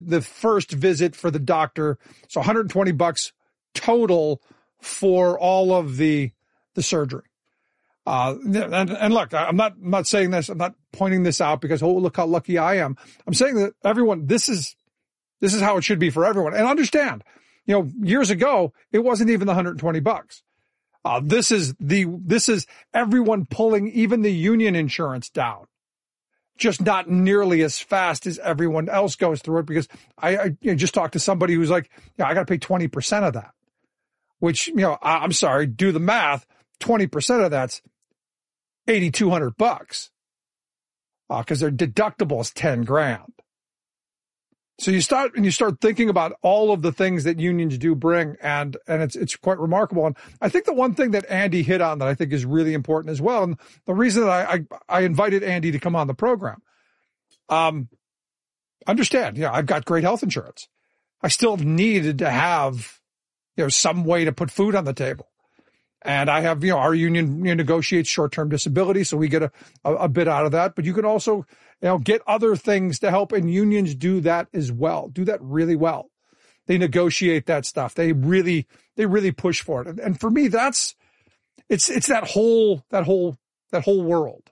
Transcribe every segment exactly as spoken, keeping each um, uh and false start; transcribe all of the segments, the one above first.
the first visit for the doctor. So one hundred twenty bucks total for all of the, the surgery. Uh, and, and look, I'm not, I'm not saying this, I'm not pointing this out because, oh, look how lucky I am. I'm saying that everyone, this is, this is how it should be for everyone. And understand, you know, years ago, it wasn't even the one hundred twenty bucks. Uh, this is the, this is everyone pulling even the union insurance down, just not nearly as fast as everyone else goes through it, because I, I you know, just talked to somebody who's like, yeah, I got to pay twenty percent of that, which, you know, I, I'm sorry, do the math. twenty percent of that's eighty-two hundred bucks. Uh, cause their deductible is ten grand. So you start, and you start thinking about all of the things that unions do bring, and, and it's, it's quite remarkable. And I think the one thing that Andy hit on that I think is really important as well, and the reason that I, I, I invited Andy to come on the program, um, understand, yeah, I've got great health insurance. I still needed to have, you know, some way to put food on the table. And I have, you know, our union you know, negotiates short-term disability, so we get a, a, a bit out of that. But you can also, you know, get other things to help, and unions do that as well, do that really well. They negotiate that stuff. They really, they really push for it. And, and for me, that's, it's, it's that whole, that whole, that whole world.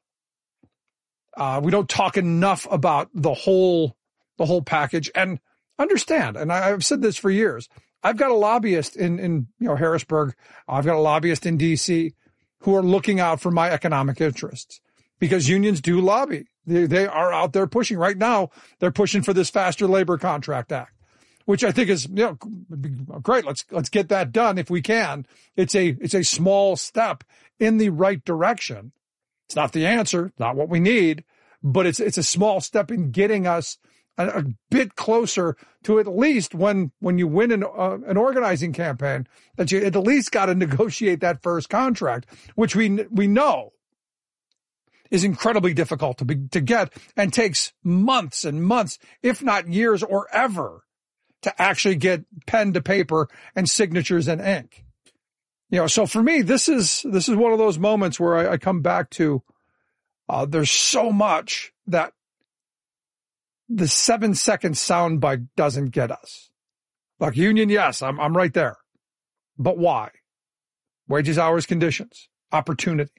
Uh, we don't talk enough about the whole, the whole package. And understand, and I, I've said this for years, I've got a lobbyist in, in, you know, Harrisburg. I've got a lobbyist in D C who are looking out for my economic interests, because unions do lobby. They, they are out there pushing right now. They're pushing for this Faster Labor Contract Act, which I think is, you know, great. Let's, let's get that done if we can. It's a, it's a small step in the right direction. It's not the answer, not what we need, but it's, it's a small step in getting us a bit closer to at least when, when you win an, uh, an organizing campaign, that you at least got to negotiate that first contract, which we, we know is incredibly difficult to be, to get, and takes months and months, if not years or ever, to actually get pen to paper and signatures and ink. You know, so for me, this is, this is one of those moments where I, I come back to, uh, there's so much that the seven second soundbite doesn't get us. Like union, yes, I'm, I'm right there. But why? Wages, hours, conditions, opportunity.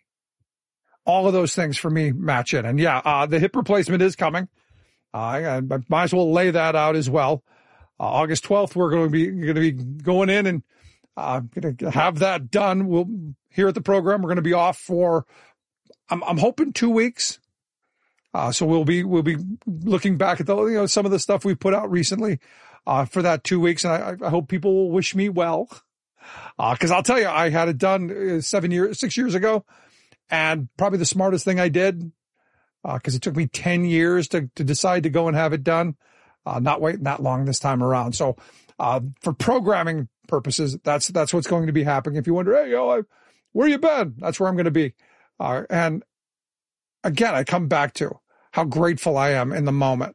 All of those things for me match in. And yeah, uh, the hip replacement is coming. Uh, I, I might as well lay that out as well. Uh, August twelfth, we're going to be, going to be going in and, uh, going to have that done. We'll, here at the program, we're going to be off for, I'm, I'm hoping two weeks. Uh, so we'll be, we'll be looking back at the, you know, some of the stuff we put out recently, uh, for that two weeks. And I, I hope people will wish me well. Uh, cause I'll tell you, I had it done seven years, six years ago, and probably the smartest thing I did, uh, cause it took me ten years to, to decide to go and have it done. Uh, not waiting that long this time around. So, uh, for programming purposes, that's, that's what's going to be happening. If you wonder, hey, yo, I, where you been? That's where I'm going to be. Uh, and, Again, I come back to how grateful I am in the moment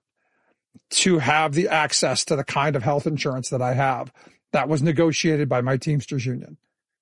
to have the access to the kind of health insurance that I have that was negotiated by my Teamsters union.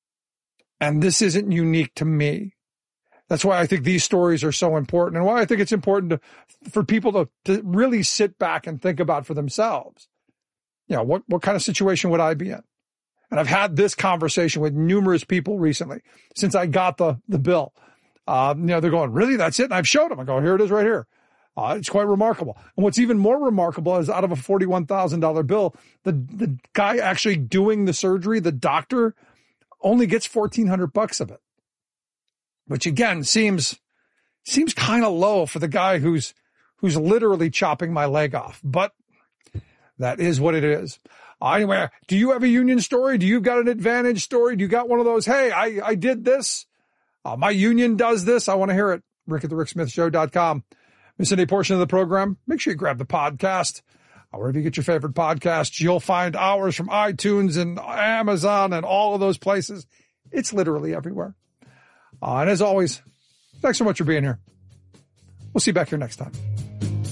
And this isn't unique to me. That's why I think these stories are so important, and why I think it's important to, for people to, to really sit back and think about for themselves. You know, what, what kind of situation would I be in? And I've had this conversation with numerous people recently since I got the, the bill. Um, you know, they're going, really? That's it? And I've showed them. I go, here it is right here. Uh, it's quite remarkable. And what's even more remarkable is out of a forty-one thousand dollars bill, the, the guy actually doing the surgery, the doctor, only gets fourteen hundred bucks of it, which again seems, seems kind of low for the guy who's, who's literally chopping my leg off, but that is what it is. Uh, anyway, do you have a union story? Do you got an advantage story? Do you got one of those? Hey, I, I did this. Uh, my union does this. I want to hear it. Rick at the Rick Smith Show dot com. Miss any portion of the program? Make sure you grab the podcast. Uh, wherever you get your favorite podcasts, you'll find ours from iTunes and Amazon and all of those places. It's literally everywhere. Uh, and as always, thanks so much for being here. We'll see you back here next time.